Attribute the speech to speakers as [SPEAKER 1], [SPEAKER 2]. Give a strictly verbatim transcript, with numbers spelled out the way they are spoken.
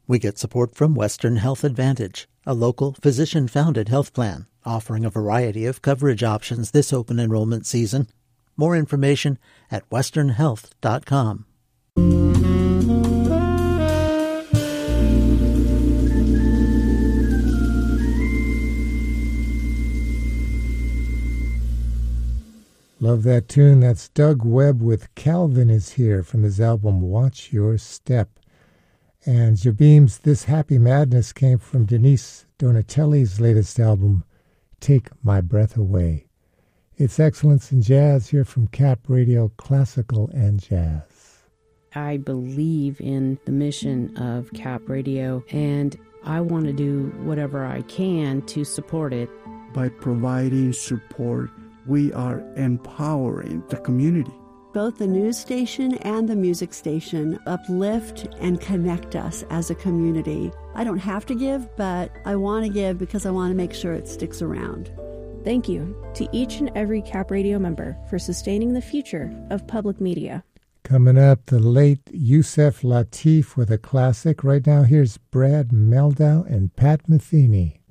[SPEAKER 1] We get support from Western Health Advantage, a local physician-founded health plan offering a variety of coverage options this open enrollment season. More information at western health dot com.
[SPEAKER 2] Love that tune. That's Doug Webb with Calvin Is Here from his album Watch Your Step. And Jabim's This Happy Madness came from Denise Donatelli's latest album, Take My Breath Away. It's Excellence in Jazz here from Cap Radio Classical and Jazz.
[SPEAKER 3] I believe in the mission of Cap Radio, and I want to do whatever I can to support it.
[SPEAKER 4] By providing support, we are empowering the community.
[SPEAKER 5] Both the news station and the music station uplift and connect us as a community. I don't have to give, but I want to give because I want to make sure it sticks around.
[SPEAKER 6] Thank you to each and every Cap Radio member for sustaining the future of public media.
[SPEAKER 2] Coming up, the late Yusef Lateef with a classic. Right now, here's Brad Meldau and Pat Metheny.